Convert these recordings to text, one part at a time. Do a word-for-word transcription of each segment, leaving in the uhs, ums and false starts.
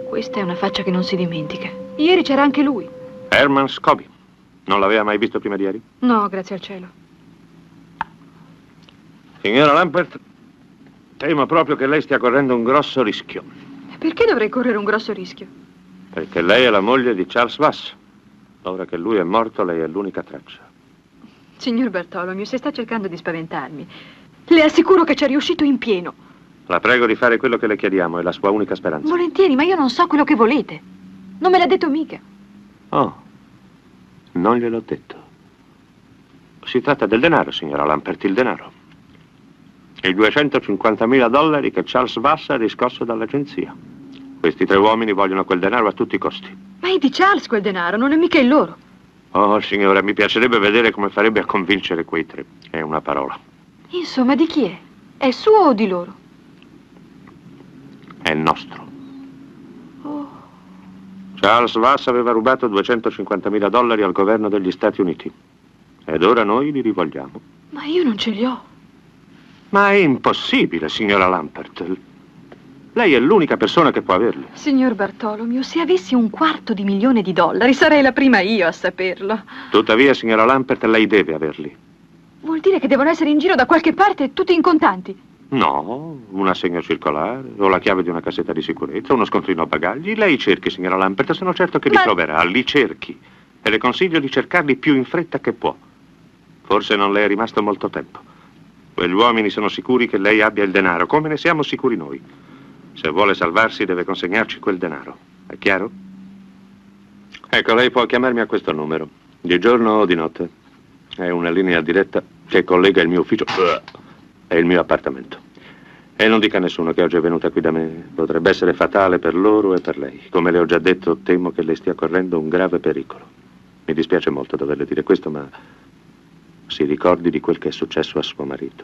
Questa è una faccia che non si dimentica. Ieri c'era anche lui. Herman Scobie. Non l'aveva mai visto prima di ieri? No, grazie al cielo. Signora Lampert, temo proprio che lei stia correndo un grosso rischio. Perché dovrei correre un grosso rischio? Perché lei è la moglie di Charles Vass. Ora che lui è morto, lei è l'unica traccia. Signor Bartolomeo, se sta cercando di spaventarmi, le assicuro che ci è riuscito in pieno. La prego di fare quello che le chiediamo, è la sua unica speranza. Volentieri, ma io non so quello che volete. Non me l'ha detto mica. Oh, non gliel'ho detto. Si tratta del denaro, signora Lampert, il denaro. I duecentocinquantamila dollari che Charles Vass ha riscosso dall'agenzia. Questi tre uomini vogliono quel denaro a tutti i costi. Ma è di Charles quel denaro, non è mica il loro. Oh, signora, mi piacerebbe vedere come farebbe a convincere quei tre. È una parola. Insomma, di chi è? È suo o di loro? È nostro. Oh. Charles Vass aveva rubato duecentocinquantamila dollari al governo degli Stati Uniti. Ed ora noi li rivogliamo. Ma io non ce li ho. Ma è impossibile, signora Lampert. Lei è l'unica persona che può averli. Signor Bartolomeo, se avessi un quarto di milione di dollari, sarei la prima io a saperlo. Tuttavia, signora Lampert, lei deve averli. Vuol dire che devono essere in giro da qualche parte, tutti in contanti? No, un assegno circolare, o la chiave di una cassetta di sicurezza, uno scontrino a bagagli. Lei cerchi, signora Lampert, sono certo che li Ma... troverà. Li cerchi. E le consiglio di cercarli più in fretta che può. Forse non le è rimasto molto tempo. Quegli uomini sono sicuri che lei abbia il denaro, come ne siamo sicuri noi. Se vuole salvarsi deve consegnarci quel denaro. È chiaro? Ecco, lei può chiamarmi a questo numero, di giorno o di notte. È una linea diretta che collega il mio ufficio e il mio appartamento. E non dica a nessuno che oggi è venuta qui da me. Potrebbe essere fatale per loro e per lei. Come le ho già detto, temo che lei stia correndo un grave pericolo. Mi dispiace molto doverle dire questo, ma si ricordi di quel che è successo a suo marito.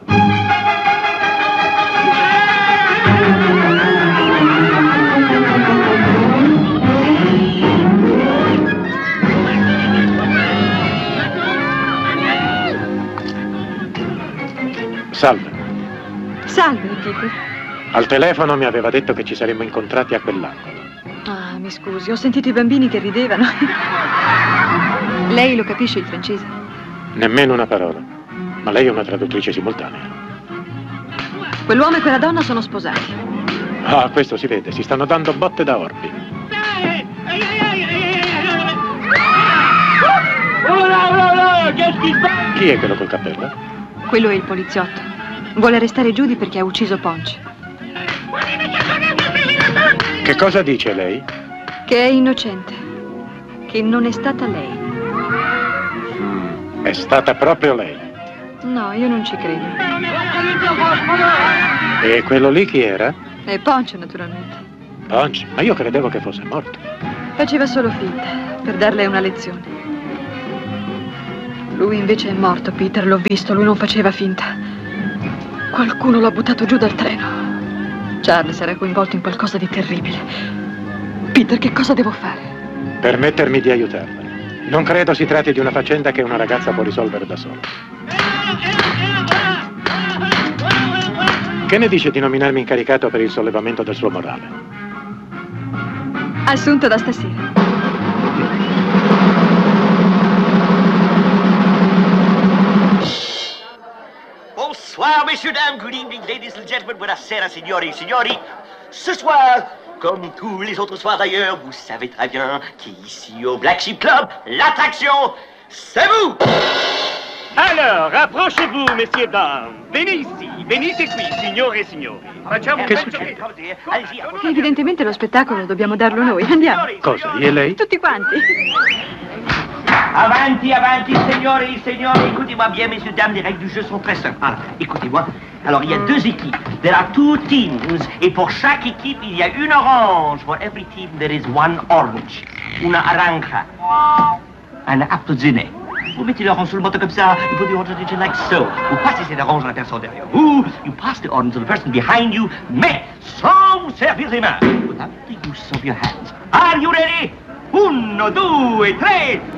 Salve. Salve, Peter. Al telefono mi aveva detto che ci saremmo incontrati a quell'angolo. Ah, mi scusi, ho sentito i bambini che ridevano. Lei lo capisce il francese? Nemmeno una parola. Ma lei è una traduttrice simultanea. Quell'uomo e quella donna sono sposati. Ah, questo si vede, si stanno dando botte da orbi. Chi è quello col cappello? Quello è il poliziotto. Vuole restare Judy perché ha ucciso Ponch. Che cosa dice lei? Che è innocente. Che non è stata lei. Mm, è stata proprio lei. No, io non ci credo. E quello lì chi era? È Ponch, naturalmente. Ponch? Ma io credevo che fosse morto. Faceva solo finta, per darle una lezione. Lui invece è morto, Peter, l'ho visto, lui non faceva finta. Qualcuno l'ha buttato giù dal treno. Charles era coinvolto in qualcosa di terribile. Peter, che cosa devo fare? Permettermi di aiutarla. Non credo si tratti di una faccenda che una ragazza può risolvere da sola. Che ne dice di nominarmi incaricato per il sollevamento del suo morale? Assunto da stasera. Bonsoir, messieurs, dames, good evening, ladies and gentlemen, buonasera, signori, signori. Ce soir, comme tous les autres soirs d'ailleurs, vous savez très bien qu'ici au Black Sheep Club, l'attraction, c'est vous! Alors, approchez-vous, messieurs, dames. Venez ici, venite qui, signore e signori. Facciamo Che un succede? Evidentemente lo spettacolo dobbiamo darlo noi. Andiamo. Cosa, io e lei? Tutti quanti. Avanti, avanti, signori, signori, écoutez-moi bien, messieurs, dames, les règles du jeu sont très simples. Alors, écoutez-moi. Alors, il y a deux équipes. There are two teams. Et pour chaque équipe, il y a une orange. For every team, there is one orange. Una aranja. Un appelsinet. Vous mettez l'orange sur le moto comme ça, you put the orange on it like so. Vous passez cette orange à la personne derrière vous, you pass the orange to the person behind you, mais sans vous servir les mains. Without the use of your hands. Are you ready? Uno, due, tre,